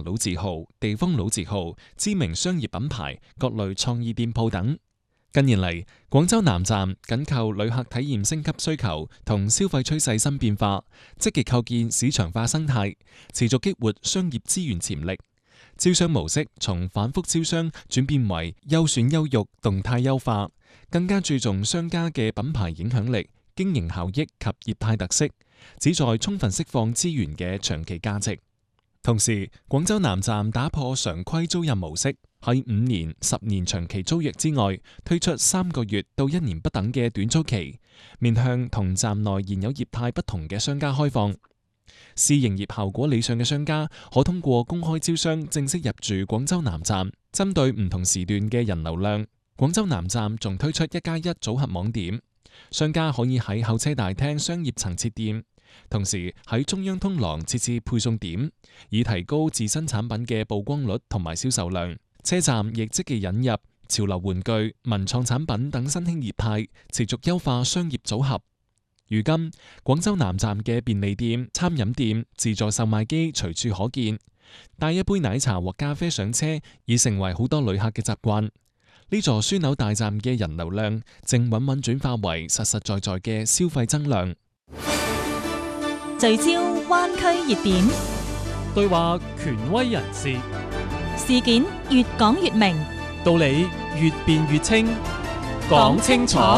老字號、地方老字號、知名商業品牌、各類創意店鋪等。近年嚟，廣州南站緊扣旅客體驗升級需求同消費趨勢新變化，積極構建市場化生態，持續激活商業資源潛力。招商模式從反覆招商轉變為優選優育、動態優化，更加注重商家嘅品牌影響力、經營效益及業態特色，旨在充分釋放資源嘅長期價值。同時，廣州南站打破常規租賃模式，喺5年、10年長期租約之外，推出3個月到1年不等嘅短租期，面向同站內現有業態不同嘅商家開放。試營業效果理想嘅商家可通過公開招商正式入駐廣州南站。針對唔同時段嘅人流量，廣州南站仲推出1+1組合網點，商家可以喺候車大廳商業層設店，同時喺中央通廊設置配送點，以提高自身產品嘅曝光率同埋銷售量。車站亦積極引入潮流玩具、文創產品等新興業態，持續優化商業組合。如今，廣州南站嘅便利店、餐飲店、自助售賣機隨處可見，帶一杯奶茶或咖啡上車已成為好多旅客嘅習慣。呢座樞紐大站嘅人流量正穩穩轉化為實實在在嘅消費增量。 聚焦灣區熱點， 對話權威人士， 事件越講越明， 道理越辯越清，講清楚。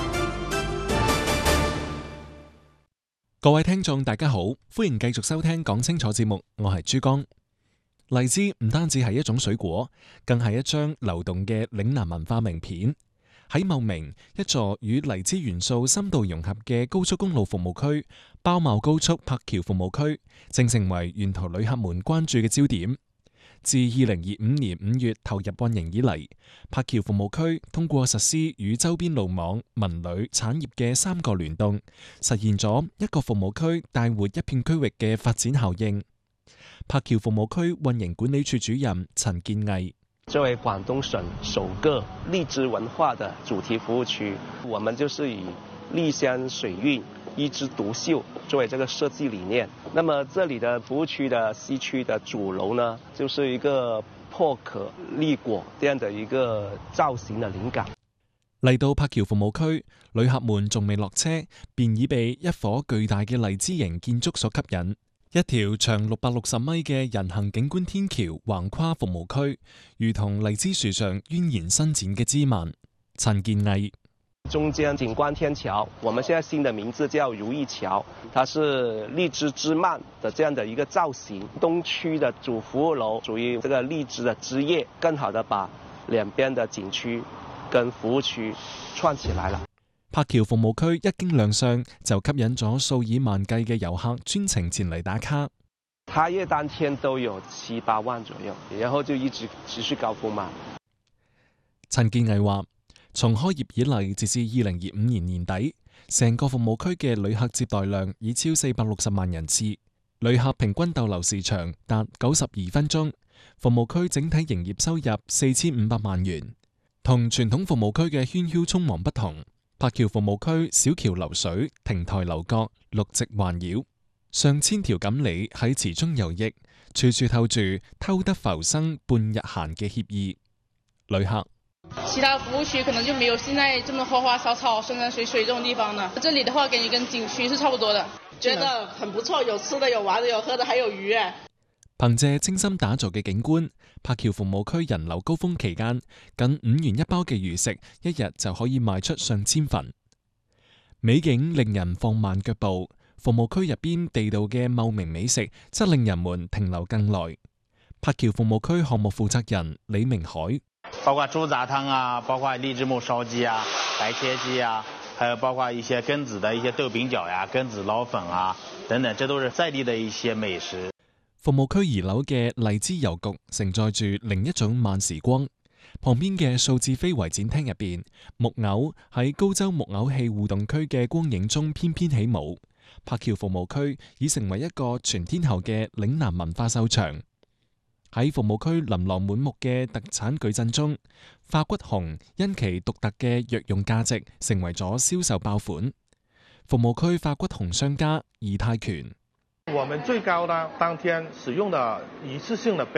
各位聽眾大家好，歡迎繼續收聽講清楚節目，我係珠江。荔枝唔單止係一種水果，更係一張流動嘅嶺南文化名片。喺茂名，一座與荔枝元素深度融合嘅高速公路服務區——包茂高速柏橋服務區，正成為沿途旅客們關注嘅焦點。自2025年5月投入運營以嚟，柏橋服務區通過實施與周邊路網、文旅、產業嘅3個聯動，實現咗一個服務區帶活一片區域嘅發展效應。柏橋服務區運營管理處主任陳建毅： 作為廣東省首個荔枝文化的主題服務區，我們就是以荔香水韻、一枝獨秀作為這個設計理念。那麼這裡的服務區的西區的主樓呢，就是一個破殼荔果這樣的一個造型的靈感。 嚟到柏橋服務區，旅客們仲未落車，便已被一顆巨大嘅荔枝形建築所吸引。一條長660米嘅人行景觀天橋橫跨服務區，如同荔枝樹上蜿蜒伸展嘅枝蔓。陳建毅： 中間景觀天橋，我們現在新的名字叫如意橋，它是荔枝枝蔓的這樣的一個造型。東區的主服務樓屬於這個荔枝的枝葉，更好的把兩邊的景區跟服務區串起來了。 柏橋服務區一經亮相，就吸引咗數以萬計嘅遊客專程前嚟打卡。 開業當天都有7、8萬左右，然後就一直持續高峰嘛。 陳建毅話：從開業以嚟，截至2025年年底，成個服務區嘅旅客接待量已超460萬人次，旅客平均逗留時長達92分鐘，服務區整體營業收入4500萬元。同傳統服務區嘅喧囂匆忙不同，柏橋服務區小橋流水、亭台樓閣、綠植環繞，上千條錦鯉喺池中游弋，處處透住偷得浮生半日閒嘅愜意。旅客： 其他服務區可能就沒有現在這麼花花草草、山山水水這種地方呢。這裡的話，感覺跟景區是差不多的， 覺得很不錯，有吃的、有玩的、有喝的，還有魚。 憑借精心打造嘅景觀，柏橋服務區人流高峰期間，僅5元一包嘅魚食，一日就可以賣出上千份。美景令人放慢腳步，服務區入邊地道嘅茂名美食，則令人們停留更耐。柏橋服務區項目負責人李明海： 包括豬雜湯啊，包括荔枝木燒雞啊、白切雞啊，還有包括一些庚子的一些豆餅餃呀、庚子撈粉啊等等，這都是在地的一些美食。 服務區2樓嘅荔枝郵局承載住另一種慢時光。旁邊嘅數字非遺展廳入邊，木偶喺高州木偶戲互動區嘅光影中翩翩起舞。柏橋服務區已成為一個全天候嘅嶺南文化秀場。喺服務區琳琅滿目嘅特產矩陣中，化骨紅因其獨特嘅藥用價值，成為咗銷售爆款。服務區化骨紅商家義泰權： 我們最高呢，當天使用的一次性的